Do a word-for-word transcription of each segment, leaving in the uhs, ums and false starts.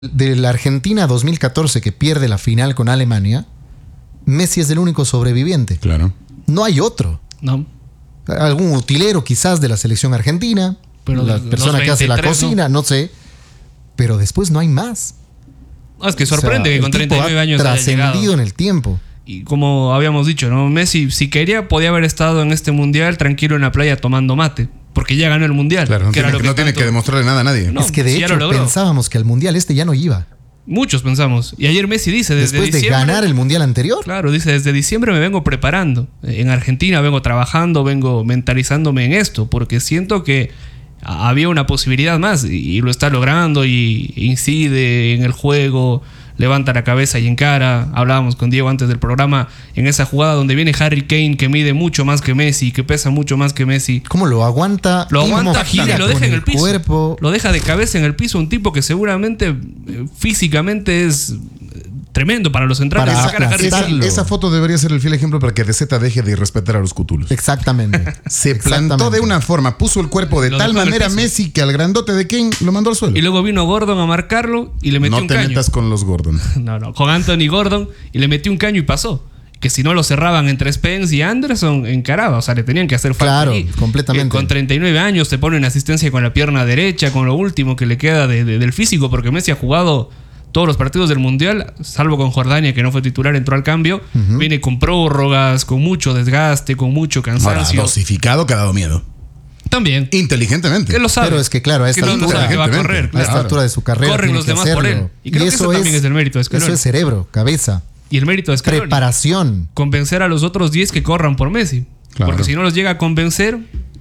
De la Argentina dos mil catorce que pierde la final con Alemania, Messi es el único sobreviviente. Claro. No hay otro. No. Algún utilero quizás de la selección argentina, pero la persona que hace la cocina, no. no sé. Pero después no hay más. No, es que sorprende, o sea, que con treinta y nueve años haya trascendido en el tiempo. Y como habíamos dicho, ¿no? Messi, si quería, podía haber estado en este mundial tranquilo en la playa tomando mate. Porque ya ganó el mundial. Claro, no, que tiene, era lo que, no tiene que demostrarle nada a nadie. No, es que de si hecho pensábamos que el mundial este ya no iba. Muchos pensamos. Y ayer Messi dice desde Después diciembre, de ganar el mundial anterior. Claro, dice, desde diciembre me vengo preparando. En Argentina vengo trabajando, vengo mentalizándome en esto. Porque siento que había una posibilidad más. Y lo está logrando y incide en el juego. Levanta la cabeza y encara. Hablábamos con Diego antes del programa en esa jugada donde viene Harry Kane, que mide mucho más que Messi, que pesa mucho más que Messi. ¿Cómo lo aguanta? Lo aguanta, gira y lo deja en el piso. Cuerpo. Lo deja de cabeza en el piso. Un tipo que seguramente eh, físicamente es tremendo para los centrales. Para sacar a Harry esa, Kane. esa foto debería ser el fiel ejemplo para que De Zeta deje de irrespetar a los cutulos. Exactamente. Se plantó de una forma, puso el cuerpo de Lo tal manera Messi que al grandote de Kane lo mandó al suelo. Y luego vino Gordon a marcarlo y le metió no un caño. No te metas con los Gordon. No, no, con Anthony Gordon y le metió un caño y pasó. Que si no lo cerraban entre Spence y Anderson, encaraba. O sea, le tenían que hacer falta. Claro, ahí. completamente. Eh, con treinta y nueve años te pone una asistencia con la pierna derecha, con lo último que le queda de, de, del físico, porque Messi ha jugado todos los partidos del Mundial, salvo con Jordania, que no fue titular, entró al cambio. Uh-huh. Viene con prórrogas, con mucho desgaste, con mucho cansancio. Ahora, dosificado que ha dado miedo. También. Inteligentemente. Él lo sabe. Pero es que claro, a esta, altura, que va a correr, a esta altura de su carrera corren los demás por él. Y creo y que eso, eso también es, es el mérito de Scaloni. Eso es cerebro, cabeza. Y el mérito de Scaloni. Preparación. Convencer a los otros diez que corran por Messi. Claro. Porque si no los llega a convencer,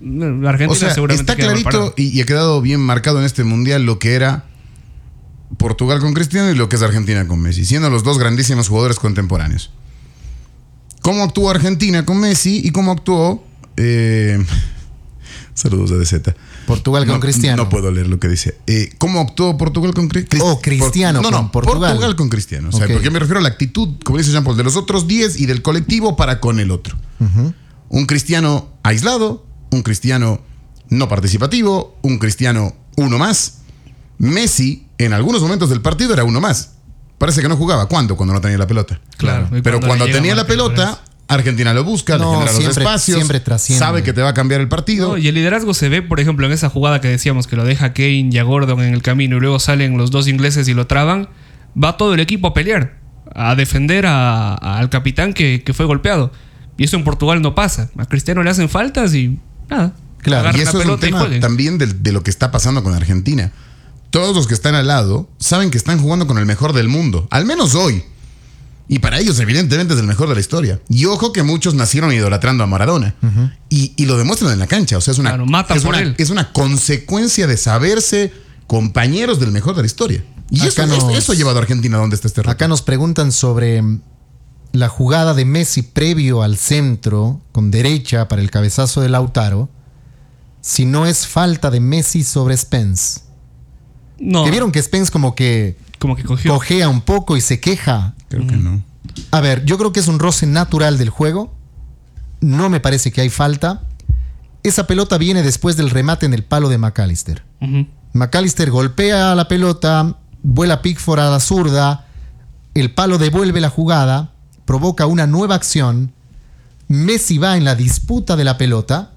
la Argentina o sea, seguramente está clarito y, y ha quedado bien marcado en este Mundial lo que era Portugal con Cristiano y lo que es Argentina con Messi, siendo los dos grandísimos jugadores contemporáneos. ¿Cómo actuó Argentina con Messi y cómo actuó... Eh, saludos a De Zeta. Portugal con no, Cristiano. No puedo leer lo que dice. Eh, ¿Cómo actuó Portugal con Cristiano? Oh, Cristiano Por, no, no, con Portugal. Portugal con Cristiano. O sea, okay. porque me refiero a la actitud, como dice Jean Paul, de los otros diez y del colectivo para con el otro. Uh-huh. Un Cristiano aislado, un Cristiano no participativo, un Cristiano uno más. Messi, en algunos momentos del partido, era uno más. Parece que no jugaba. ¿Cuándo? Cuando no tenía la pelota. Claro. Pero cuando, cuando tenía la pelota, Argentina lo busca, no, le genera siempre, los espacios, siempre trasciende. Sabe que te va a cambiar el partido. No, y el liderazgo se ve, por ejemplo, en esa jugada que decíamos que lo deja Kane y a Gordon en el camino y luego salen los dos ingleses y lo traban. Va todo el equipo a pelear, a defender a, a, al capitán que, que fue golpeado. Y eso en Portugal no pasa. A Cristiano le hacen faltas y nada. Claro, y eso es un tema también de, de lo que está pasando con Argentina. Todos los que están al lado saben que están jugando con el mejor del mundo, al menos hoy. Y para ellos, evidentemente, es el mejor de la historia. Y ojo que muchos nacieron idolatrando a Maradona. Uh-huh. Y, y lo demuestran en la cancha. O sea, es una, claro, mata es, por una él. es una consecuencia de saberse compañeros del mejor de la historia. Y eso, nos, eso ha llevado a Argentina a donde está este reto. Acá nos preguntan sobre la jugada de Messi previo al centro, con derecha para el cabezazo de Lautaro. Si no es falta de Messi sobre Spence. No. ¿Que vieron que Spence como que, como que cogió. cojea un poco y se queja? Creo que no. A ver, yo creo que es un roce natural del juego. No me parece que hay falta. Esa pelota viene después del remate en el palo de McAllister. Uh-huh. McAllister golpea la pelota, vuela Pickford a la zurda, el palo devuelve la jugada, provoca una nueva acción. Messi va en la disputa de la pelota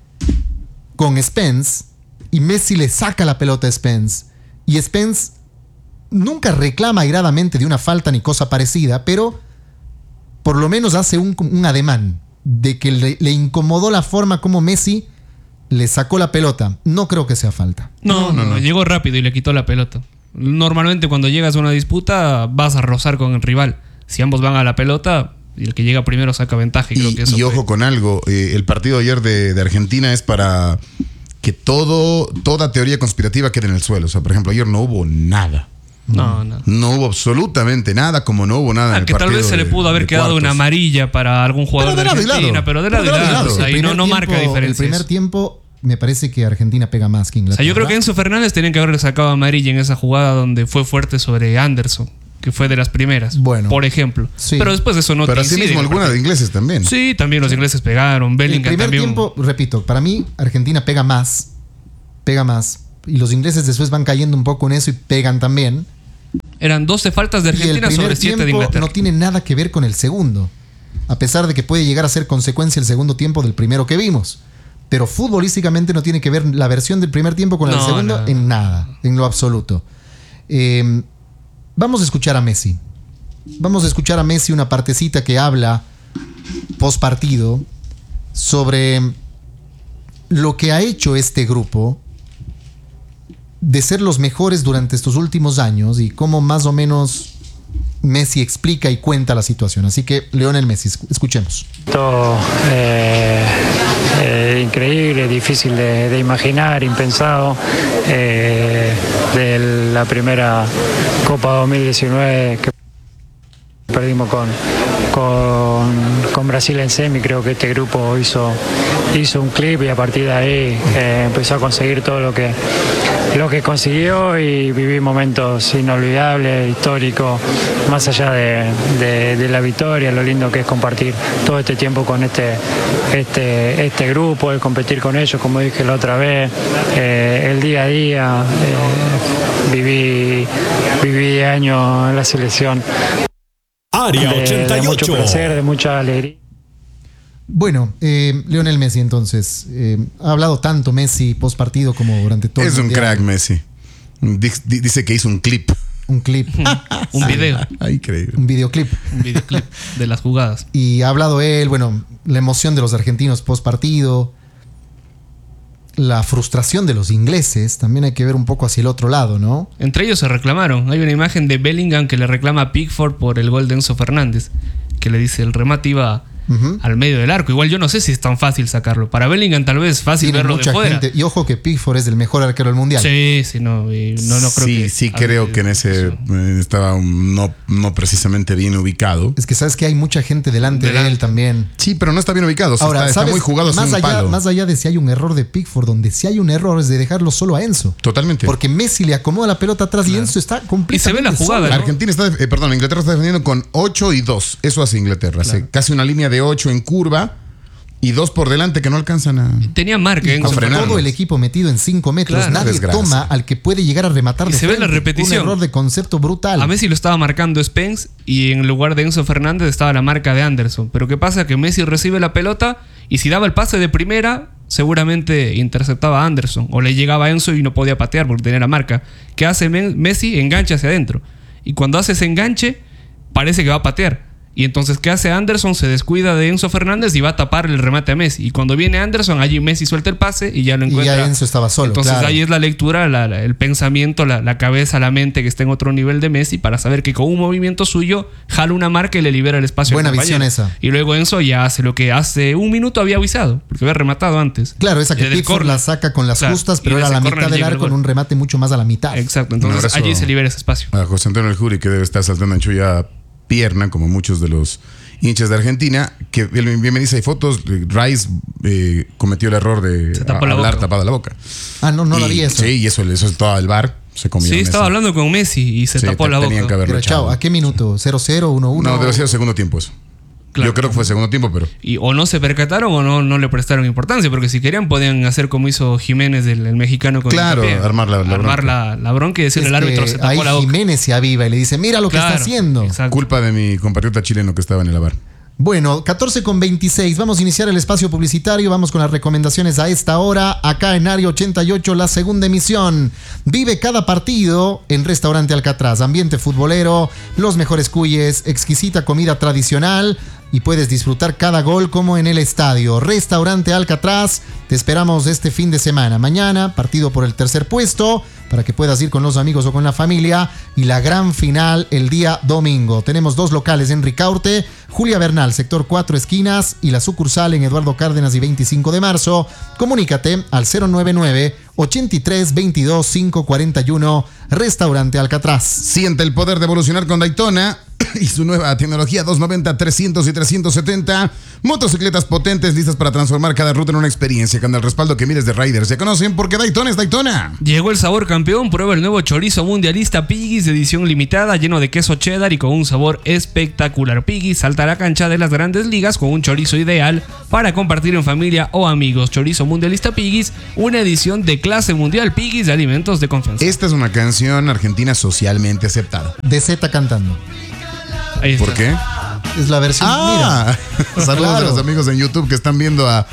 con Spence y Messi le saca la pelota a Spence. Y Spence nunca reclama airadamente de una falta ni cosa parecida, pero por lo menos hace un, un ademán de que le, le incomodó la forma como Messi le sacó la pelota. No creo que sea falta. No, no, no, no. Llegó rápido y le quitó la pelota. Normalmente cuando llegas a una disputa vas a rozar con el rival. Si ambos van a la pelota, el que llega primero saca ventaja. Y, creo que eso y ojo fue. con algo, eh, el partido de ayer de, de Argentina es para que todo, toda teoría conspirativa quede en el suelo. O sea, por ejemplo, ayer no hubo nada. No, no. No hubo absolutamente nada, como no hubo nada ah, en el que partido tal vez se le pudo haber quedado cuartos. una amarilla para algún jugador pero de, de Argentina, lado. pero de lado y lado. lado. O sea, ahí no, no marca diferencia. El primer tiempo me parece que Argentina pega más que Inglaterra. O sea, yo creo que Enzo Fernández tenían que haberle sacado amarilla en esa jugada donde fue fuerte sobre Anderson, que fue de las primeras, bueno, por ejemplo. Sí. Pero después de eso no Pero así mismo alguna de ingleses también. Sí, también los ingleses pegaron. Bellingham el primer también. tiempo, repito, para mí Argentina pega más, pega más. Y los ingleses después van cayendo un poco en eso y pegan también. Eran doce faltas de Argentina sobre siete de Inglaterra. No tiene nada que ver con el segundo, a pesar de que puede llegar a ser consecuencia el segundo tiempo del primero que vimos. Pero futbolísticamente no tiene que ver la versión del primer tiempo con no, el segundo no. en nada, en lo absoluto. Eh, vamos a escuchar a Messi. Vamos a escuchar a Messi una partecita que habla post partido sobre lo que ha hecho este grupo de ser los mejores durante estos últimos años y cómo más o menos Messi explica y cuenta la situación. Así que Lionel Messi, escuchemos. Todo eh, eh, increíble, difícil de, de imaginar, impensado. Eh, de la primera Copa dos mil diecinueve que perdimos con, con, con Brasil en semi, creo que este grupo hizo, hizo un clip y a partir de ahí eh, empezó a conseguir todo lo que, lo que consiguió y viví momentos inolvidables, históricos, más allá de, de, de la victoria, lo lindo que es compartir todo este tiempo con este, este, este grupo, el competir con ellos, como dije la otra vez, eh, el día a día, eh, viví, viví años en la selección. Área de, ochenta y ocho. De mucho placer, de mucha alegría. Bueno, eh, Lionel Messi entonces, eh, ha hablado tanto Messi post partido como durante todo es el un mundial. crack Messi. Dice que hizo un clip. Un clip. Un video. Ah, increíble. Un videoclip. Un videoclip de las jugadas. Y ha hablado él, bueno, la emoción de los argentinos post partido, la frustración de los ingleses, también hay que ver un poco hacia el otro lado, ¿no? Entre ellos se reclamaron. Hay una imagen de Bellingham que le reclama a Pickford por el gol de Enzo Fernández, que le dice el remate iba uh-huh. al medio del arco. Igual yo no sé si es tan fácil sacarlo. Para Bellingham tal vez es fácil Tiene verlo mucha de fuera. Gente, y ojo que Pickford es el mejor arquero del mundial. Sí, sí, no, y no, no creo sí, que... Sí, creo que en ese eh, estaba un, no, no precisamente bien ubicado. Es que sabes que hay mucha gente delante, delante. de él también. Sí, pero no está bien ubicado. O sea, Ahora, está, ¿sabes? está muy jugado más sin allá, palo. Más allá de si hay un error de Pickford, donde si hay un error es de dejarlo solo a Enzo. Totalmente. Porque Messi le acomoda la pelota atrás claro. y Enzo está completamente y se ve la jugada, solo. ¿no? Argentina está, eh, perdón, Inglaterra está defendiendo con ocho y dos. Eso hace Inglaterra. Claro. Hace casi una línea de ocho en curva y dos por delante que no alcanzan a... Tenía marca. Y con todo el equipo metido en cinco metros. Claro. Nadie Desgracia. toma al que puede llegar a rematar y de se frente. ve la repetición. Un error de concepto brutal. A Messi lo estaba marcando Spence y en lugar de Enzo Fernández estaba la marca de Anderson. Pero ¿qué pasa? Que Messi recibe la pelota y si daba el pase de primera, seguramente interceptaba a Anderson. O le llegaba a Enzo y no podía patear porque tenía la marca. ¿Qué hace Messi? Engancha hacia adentro. Y cuando hace ese enganche, parece que va a patear. Y entonces, ¿qué hace Anderson? Se descuida de Enzo Fernández y va a tapar el remate a Messi. Y cuando viene Anderson, allí Messi suelta el pase y ya lo encuentra. Y ya Enzo estaba solo. Entonces claro. ahí es la lectura, la, la, el pensamiento, la, la cabeza, la mente que está en otro nivel de Messi para saber que con un movimiento suyo jala una marca y le libera el espacio. Buena visión esa. Y luego Enzo ya hace lo que hace un minuto había avisado, porque había rematado antes. Claro, esa que Pickford la saca con las claro. justas, pero era a la mitad del arco con un remate mucho más a la mitad. Exacto, entonces allí se libera ese espacio. A José Antonio El Juri, que debe estar saltando en chulla pierna, como muchos de los hinchas de Argentina, que bien me dice, hay fotos, Rice eh, cometió el error de hablar tapado la boca. Ah, no, no y, lo vi eso. Sí, y eso, eso es todo el bar. Se comió sí, estaba hablando con Messi y se sí, tapó te, la boca. Que pero chao, ¿a qué minuto? ¿cero cero, uno uno? No, debe ser el segundo tiempo eso. Claro. Yo creo que fue segundo tiempo, pero... Y o no se percataron o no, no le prestaron importancia, porque si querían podían hacer como hizo Jiménez, el, el mexicano con claro, el armar la, la armar bronca. La, la bronca y decirle es al árbitro se tapó ahí la boca. Jiménez se aviva y le dice, mira lo claro, que está haciendo. Exacto. Culpa de mi compatriota chileno que estaba en el bar. Bueno, catorce con veintiséis, vamos a iniciar el espacio publicitario, vamos con las recomendaciones a esta hora, acá en Área ochenta y ocho, la segunda emisión. Vive cada partido en Restaurante Alcatraz, ambiente futbolero, los mejores cuyes, exquisita comida tradicional y puedes disfrutar cada gol como en el estadio. Restaurante Alcatraz, te esperamos este fin de semana. Mañana, partido por el tercer puesto, para que puedas ir con los amigos o con la familia, y la gran final el día domingo. Tenemos dos locales en Ricaurte, Julia Bernal, sector cuatro esquinas, y la sucursal en Eduardo Cárdenas y veinticinco de marzo. Comunícate al cero nueve nueve, ochenta y tres, veintidós, quinientos cuarenta y uno, Restaurante Alcatraz. Siente el poder de evolucionar con Daytona y su nueva tecnología doscientos noventa, trescientos y trescientos setenta Motocicletas potentes listas para transformar cada ruta en una experiencia. Con el respaldo que miles de riders se conocen porque Daytona es Daytona. Llegó el sabor campeón. Prueba el nuevo chorizo mundialista Piggy's de edición limitada, lleno de queso cheddar y con un sabor espectacular. Piggy's salta a la cancha de las grandes ligas con un chorizo ideal para compartir en familia o amigos. Chorizo mundialista Piggy's, una edición de clase mundial. Piggy's de alimentos de confianza. Esta es una canción argentina socialmente aceptada. De Z cantando. Ahí está. ¿Por qué? Es la versión. Ah, mira. saludos Claro. a los amigos en YouTube que están viendo a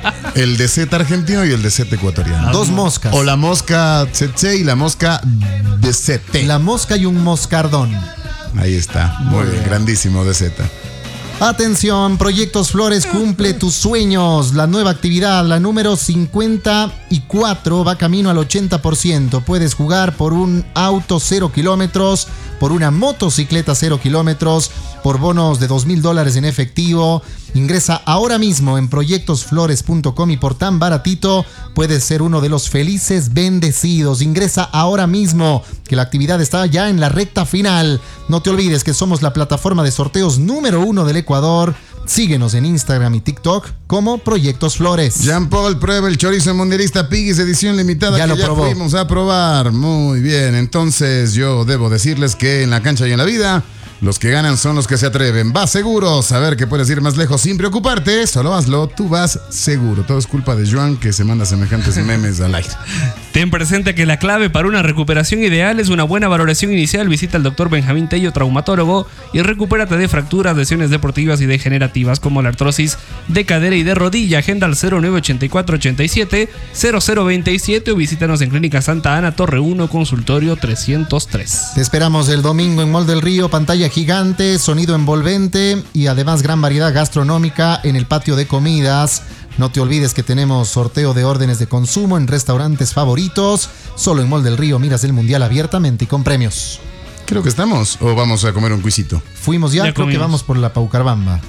el de Z argentino y el de Z ecuatoriano. Dos moscas. O la mosca tsetse y la mosca de Z. La mosca y un moscardón. Ahí está. Muy bien, grandísimo de Z. Atención, Proyectos Flores cumple tus sueños. La nueva actividad, la número cincuenta y cuatro, va camino al ochenta por ciento. Puedes jugar por un auto cero kilómetros, por una motocicleta cero kilómetros, por bonos de dos mil dólares en efectivo. Ingresa ahora mismo en proyectos flores punto com y por tan baratito puedes ser uno de los felices bendecidos. Ingresa ahora mismo, que la actividad está ya en la recta final. No te olvides que somos la plataforma de sorteos número uno del Ecuador. Síguenos en Instagram y TikTok como Proyectos Flores. Jean Paul prueba el chorizo mundialista Piggy's edición limitada Ya que lo ya probó. fuimos a probar. Muy bien, entonces yo debo decirles que en la cancha y en la vida, los que ganan son los que se atreven. Vas seguro, saber que puedes ir más lejos sin preocuparte. Solo hazlo, tú vas seguro. Todo es culpa de Joan, que se manda semejantes memes al aire. Ten presente que la clave para una recuperación ideal es una buena valoración inicial. Visita al doctor Benjamín Tello, traumatólogo, y recupérate de fracturas, lesiones deportivas y degenerativas como la artrosis de cadera y de rodilla. Agenda al cero nueve ochenta y cuatro ochenta y siete cero cero veintisiete o visítanos en Clínica Santa Ana, Torre uno, Consultorio trescientos tres. Te esperamos el domingo en Mall del Río, pantalla gigante, sonido envolvente y además gran variedad gastronómica en el patio de comidas. No te olvides que tenemos sorteo de órdenes de consumo en restaurantes favoritos. Solo en Mall del Río miras el mundial abiertamente y con premios. Creo que estamos. ¿O vamos a comer un cuisito? Fuimos ya, Ya creo que comimos. vamos por la Paucarbamba.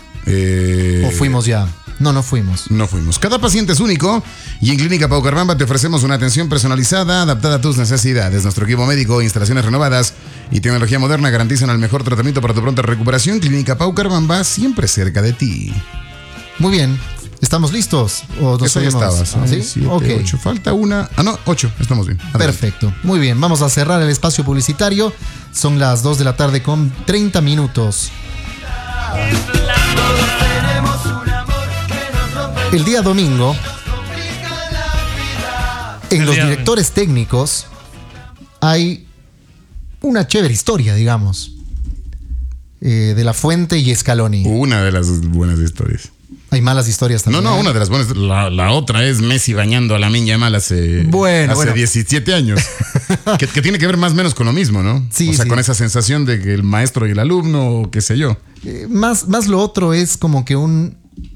Eh, ¿O fuimos ya? No, no fuimos. No fuimos. Cada paciente es único y en Clínica Paucarbamba te ofrecemos una atención personalizada, adaptada a tus necesidades. Nuestro equipo médico, instalaciones renovadas y tecnología moderna garantizan el mejor tratamiento para tu pronta recuperación. Clínica Paucarbamba, siempre cerca de ti. Muy bien. ¿Estamos listos? ¿O nos Eso ya seguimos? estabas. ¿Ah, ¿Sí? ¿sí? Siete, Ok. ocho. Falta una. Ah, no, ocho. Estamos bien. Adelante. Perfecto. Muy bien. Vamos a cerrar el espacio publicitario. Son las dos de la tarde con treinta minutos. El día domingo, en El los día directores técnicos, hay una chévere historia, digamos, eh, de La Fuente y Scaloni. Una de las buenas historias. Hay malas historias No, también. no, ¿eh? una de las buenas. La, la otra es Messi bañando a la Minya Yamal hace, Bueno, hace bueno. diecisiete años. que, que tiene que ver más o menos con lo mismo, ¿no? Sí, o sea, sí. con esa sensación de que el maestro y el alumno, o qué sé yo. Eh, más, más lo otro es como que un,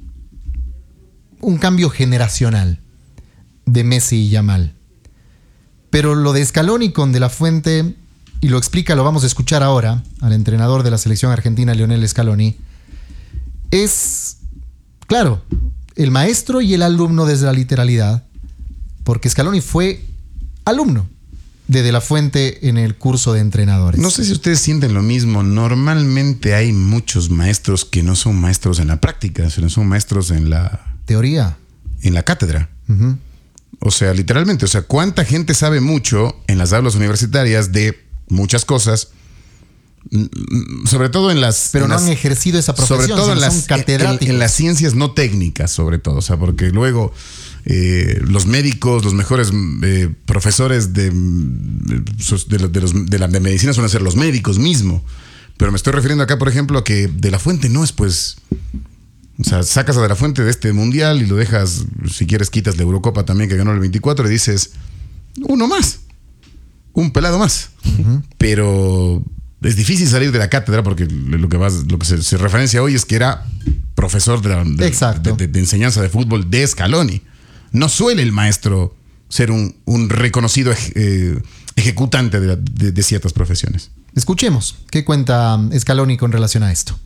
un cambio generacional de Messi y Yamal. Pero lo de Scaloni con De La Fuente, y lo explica, lo vamos a escuchar ahora, al entrenador de la selección argentina, Lionel Scaloni, es, claro, el maestro y el alumno desde la literalidad, porque Scaloni fue alumno de De La Fuente en el curso de entrenadores. No sé si ustedes sienten lo mismo. Normalmente hay muchos maestros que no son maestros en la práctica, sino son maestros en la, Teoría. en la cátedra. Ujú. O sea, literalmente, o sea, ¿cuánta gente sabe mucho en las aulas universitarias de muchas cosas? Mm, Sobre todo en las... Pero en no las- han ejercido esa profesión, sobre todo en sino las, son catedráticos. en, en las ciencias no técnicas, sobre todo. O sea, porque luego eh, los médicos, los mejores eh, profesores de, de, los- de, los- de la de medicina suelen ser los médicos mismos. Pero me estoy refiriendo acá, por ejemplo, a que De La Fuente no es, pues... O sea, sacas a De La Fuente de este mundial y lo dejas, si quieres quitas la Eurocopa también que ganó el veinticuatro y dices, uno más, un pelado más. Uh-huh. Pero es difícil salir de la cátedra porque lo que, vas, lo que se, se referencia hoy es que era profesor de, la, de, Exacto. de, de, de enseñanza de fútbol de Scaloni. No suele el maestro ser un, un reconocido eh, ejecutante de, la, de, de ciertas profesiones. Escuchemos qué cuenta Scaloni con relación a esto.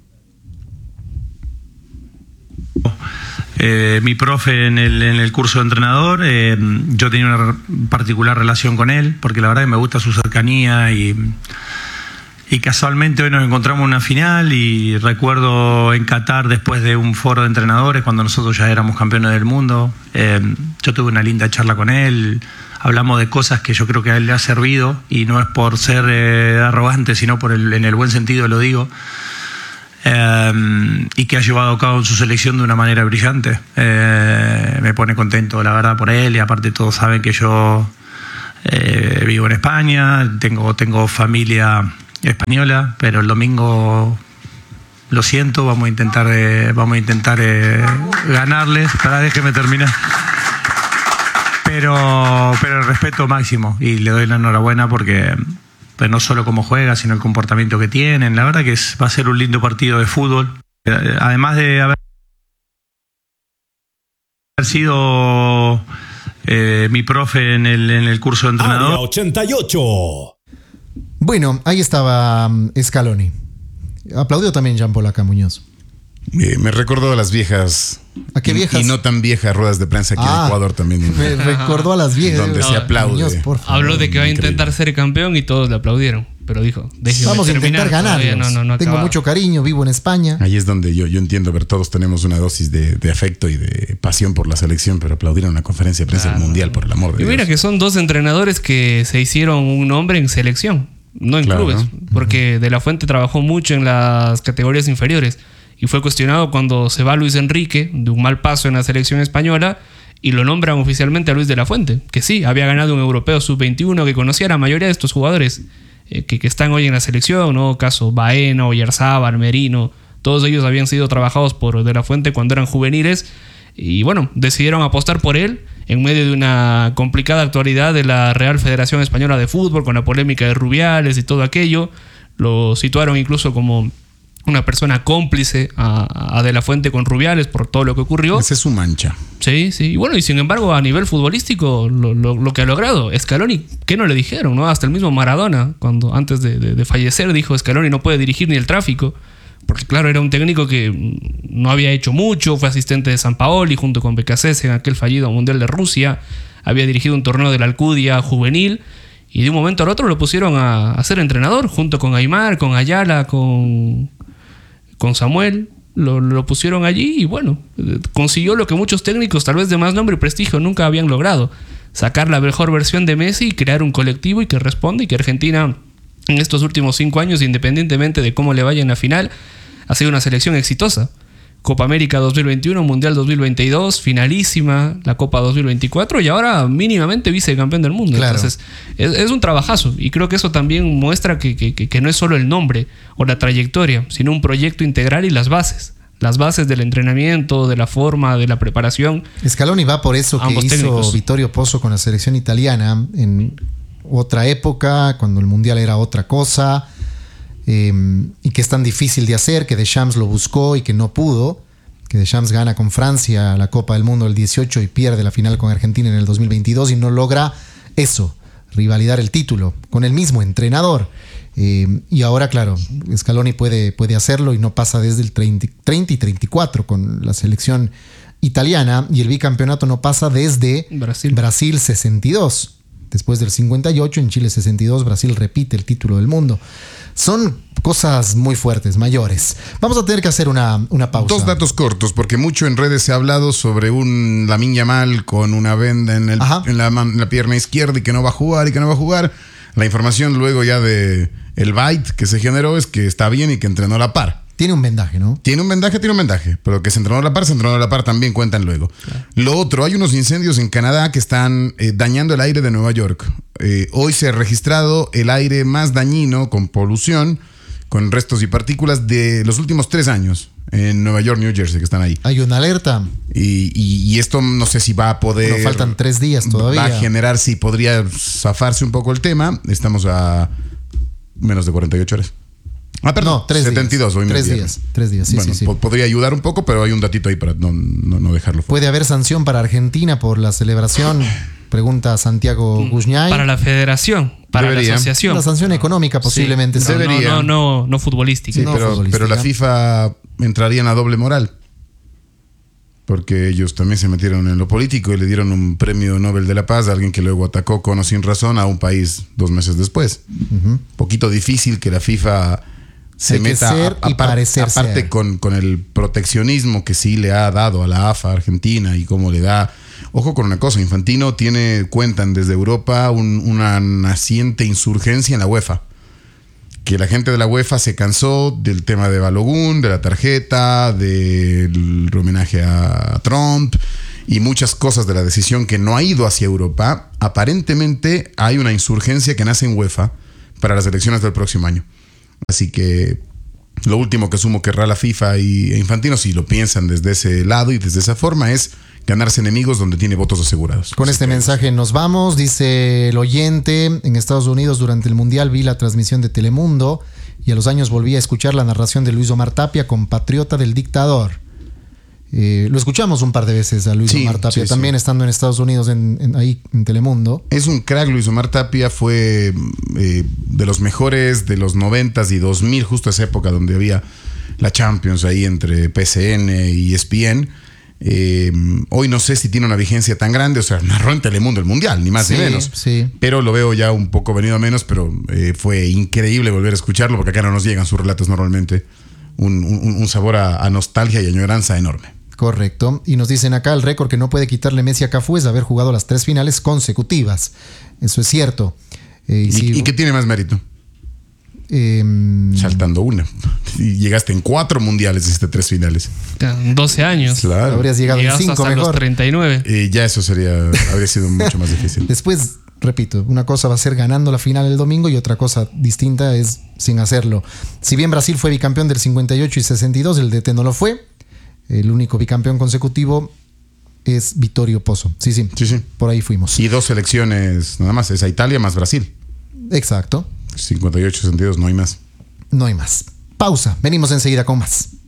Eh, mi profe en el, en el curso de entrenador, eh, yo tenía una particular relación con él, porque la verdad que me gusta su cercanía y, y casualmente hoy nos encontramos en una final y recuerdo en Qatar después de un foro de entrenadores cuando nosotros ya éramos campeones del mundo, eh, yo tuve una linda charla con él, hablamos de cosas que yo creo que a él le ha servido y no es por ser eh, arrogante sino por el, en el buen sentido lo digo, eh, y que ha llevado a cabo en su selección de una manera brillante. Eh, me pone contento la verdad por él y aparte todos saben que yo eh, vivo en España, tengo, tengo familia española, pero el domingo lo siento, vamos a intentar eh, vamos a intentar eh, ganarles. Para déjeme terminar. Pero pero el respeto máximo y le doy la enhorabuena porque pues, no solo cómo juega, sino el comportamiento que tienen. La verdad que es, va a ser un lindo partido de fútbol. Además de haber sido eh, mi profe en el, en el curso de entrenador. Área ochenta y ocho. Bueno, ahí estaba um, Scaloni. Aplaudió también Jean-Paul acá, Muñoz. Eh, me recordó a las viejas. ¿A qué y, viejas? Y no tan viejas ruedas de prensa aquí Ah, en Ecuador también. Me recordó a las viejas. Donde No, se aplaude. Muñoz, por favor. Habló de que va a Increíble. intentar ser campeón y todos le aplaudieron. Pero dijo, déjeme Vamos a terminar, intentar todavía ganarlos. no, no, no ha Tengo acabado. mucho cariño, vivo en España. Ahí es donde yo, yo entiendo, pero todos tenemos una dosis de, de afecto y de pasión por la selección, pero aplaudir en una conferencia de prensa Claro. del Mundial, por el amor de Y Dios. mira que son dos entrenadores que se hicieron un nombre en selección, no en Claro, clubes, ¿no? porque De La Fuente trabajó mucho en las categorías inferiores y fue cuestionado cuando se va Luis Enrique de un mal paso en la selección española y lo nombran oficialmente a Luis De La Fuente, que sí, había ganado un europeo sub veintiuno, que conocía a la mayoría de estos jugadores eh, que, que están hoy en la selección, ¿no? Caso Baena, Oyarzábal, Merino, todos ellos habían sido trabajados por De La Fuente cuando eran juveniles y bueno, decidieron apostar por él en medio de una complicada actualidad de la Real Federación Española de Fútbol con la polémica de Rubiales y todo aquello. Lo situaron incluso como una persona cómplice a, a De La Fuente con Rubiales por todo lo que ocurrió. Esa es su mancha. Sí, sí. Y bueno, y sin embargo, a nivel futbolístico, lo, lo, lo que ha logrado Scaloni, ¿qué no le dijeron? ¿No? Hasta el mismo Maradona, cuando antes de, de, de fallecer, dijo Scaloni no puede dirigir ni el tráfico. Porque claro, era un técnico que no había hecho mucho, fue asistente de Sampaoli junto con Becasese en aquel fallido Mundial de Rusia, había dirigido un torneo de la Alcudia juvenil y de un momento al otro lo pusieron a, a ser entrenador junto con Aimar, con Ayala, con, con Samuel, lo, lo pusieron allí y bueno, consiguió lo que muchos técnicos tal vez de más nombre y prestigio nunca habían logrado, sacar la mejor versión de Messi y crear un colectivo y que responda y que Argentina en estos últimos cinco años, independientemente de cómo le vaya en la final, ha sido una selección exitosa. Copa América dos mil veintiuno, Mundial dos mil veintidós, finalísima, la Copa dos mil veinticuatro y ahora mínimamente vicecampeón del mundo. Claro. Entonces, es, es un trabajazo y creo que eso también muestra que, que, que no es solo el nombre o la trayectoria, sino un proyecto integral y las bases. Las bases del entrenamiento, de la forma, de la preparación. Scaloni va por eso que Ambos hizo técnicos. Vittorio Pozzo con la selección italiana en otra época, cuando el Mundial era otra cosa, eh, y que es tan difícil de hacer, que Deschamps lo buscó y que no pudo, que Deschamps gana con Francia la Copa del Mundo del dieciocho y pierde la final con Argentina en el dos mil veintidós y no logra eso, rivalidar el título con el mismo entrenador. Eh, y ahora, claro, Scaloni puede, puede hacerlo y no pasa desde el treinta, treinta y treinta y cuatro con la selección italiana, y el bicampeonato no pasa desde Brasil. Brasil sesenta y dos. Después del cincuenta y ocho, en Chile sesenta y dos, Brasil repite el título del mundo. Son cosas muy fuertes, mayores. Vamos a tener que hacer una, una pausa. Dos datos cortos, porque mucho en redes se ha hablado sobre un Lamine Yamal con una venda en, el, en, la, en la pierna izquierda y que no va a jugar y que no va a jugar. La información luego ya de el byte que se generó es que está bien y que entrenó a la par. Tiene un vendaje, ¿no? Tiene un vendaje, tiene un vendaje, pero que se entrenó a la par, se entrenó a la par también cuentan luego. Claro. Lo otro, hay unos incendios en Canadá que están eh, dañando el aire de Nueva York. Eh, hoy se ha registrado el aire más dañino con polución, con restos y partículas de los últimos tres años en Nueva York, New Jersey, que están ahí. Hay una alerta. Y, y, y esto no sé si va a poder... Bueno, faltan tres días todavía. Va a generar, si podría zafarse un poco el tema. Estamos a menos de cuarenta y ocho horas. Ah, perdón, no, tres setenta y dos, días. Hoy tres días, tres días, sí, bueno, sí, sí. Po- podría ayudar un poco, pero hay un datito ahí para no, no, no dejarlo fuera. ¿Puede haber sanción para Argentina por la celebración? Pregunta Santiago Guñay. Para la federación, para Debería. la asociación. Una sanción económica posiblemente. Sí, sí. no, Debería. no, no, no, no futbolística. Sí, no pero, futbolística. pero la FIFA entraría en la doble moral. porque ellos también se metieron en lo político y le dieron un premio Nobel de la Paz a alguien que luego atacó con o sin razón a un país dos meses después. Uh-huh. Poquito difícil que la FIFA se Hay meta que ser a, a, y parecerse aparte a... con, con el proteccionismo que sí le ha dado a la A F A Argentina y cómo le da. Ojo con una cosa, Infantino tiene, cuentan desde Europa un, una naciente insurgencia en la UEFA. Que la gente de la UEFA se cansó del tema de Balogun, de la tarjeta, del homenaje a Trump y muchas cosas de la decisión que no ha ido hacia Europa. Aparentemente hay una insurgencia que nace en UEFA para las elecciones del próximo año. Así que lo último que asumo querrá la FIFA y Infantino, si lo piensan desde ese lado y desde esa forma, es ganarse enemigos donde tiene votos asegurados. Con este mensaje nos vamos, dice el oyente. En Estados Unidos durante el Mundial vi la transmisión de Telemundo y a los años volví a escuchar la narración de Luis Omar Tapia, compatriota del dictador. Eh, lo escuchamos un par de veces a Luis sí, Omar Tapia, sí, también sí. estando en Estados Unidos, en, en, ahí en Telemundo. Es un crack. Luis Omar Tapia fue eh, de los mejores de los noventas y dos mil, justo esa época donde había la Champions ahí entre P S N y E S P N. Eh, hoy no sé si tiene una vigencia tan grande, o sea, narró en Telemundo el Mundial, ni más sí, ni menos. Sí. Pero lo veo ya un poco venido a menos, pero eh, fue increíble volver a escucharlo porque acá no nos llegan sus relatos normalmente. Un, un, un sabor a, a nostalgia y añoranza enorme. Correcto. Y nos dicen acá, el récord que no puede quitarle Messi a Cafú es haber jugado las tres finales consecutivas. Eso es cierto. Eh, ¿Y, si, ¿Y qué tiene más mérito? Eh, Saltando una. Y llegaste en cuatro mundiales, hiciste tres finales. doce años. Claro. habrías llegado en Llegaste cinco hasta mejor. los treinta y nueve. Y ya eso sería, habría sido mucho más difícil. Después, repito, una cosa va a ser ganando la final el domingo y otra cosa distinta es sin hacerlo. Si bien Brasil fue bicampeón del cincuenta y ocho y sesenta y dos, el D T no lo fue. El único bicampeón consecutivo es Vittorio Pozzo. Sí, sí, Sí, sí. por ahí fuimos. Y dos selecciones nada más, esa Italia más Brasil. Exacto. cincuenta y ocho, sesenta y dos, no hay más. No hay más. Pausa. Venimos enseguida con más.